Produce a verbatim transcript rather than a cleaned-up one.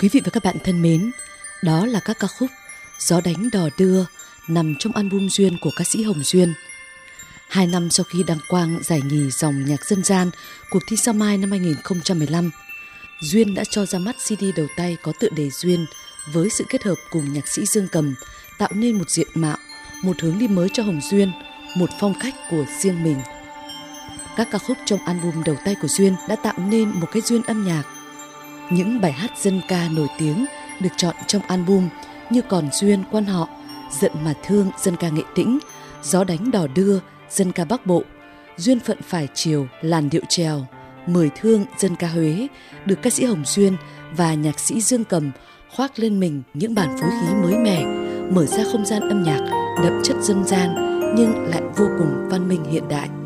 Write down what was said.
Quý vị và các bạn thân mến, đó là các ca khúc Gió đánh đò đưa nằm trong album Duyên của ca sĩ Hồng Duyên. Hai năm sau khi đăng quang giải nhì dòng nhạc dân gian cuộc thi Sao Mai năm hai nghìn không trăm mười lăm, Duyên đã cho ra mắt xê đê đầu tay có tựa đề Duyên với sự kết hợp cùng nhạc sĩ Dương Cầm, tạo nên một diện mạo, một hướng đi mới cho Hồng Duyên, một phong cách của riêng mình. Các ca khúc trong album đầu tay của Duyên đã tạo nên một cái duyên âm nhạc. Những bài hát dân ca nổi tiếng được chọn trong album như Còn Duyên quan họ, Giận mà thương dân ca Nghệ Tĩnh, Gió đánh đò đưa dân ca Bắc Bộ, Duyên phận phải chiều làn điệu chèo, Mười thương dân ca Huế được ca sĩ Hồng Duyên và nhạc sĩ Dương Cầm khoác lên mình những bản phối khí mới mẻ, mở ra không gian âm nhạc đậm chất dân gian nhưng lại vô cùng văn minh hiện đại.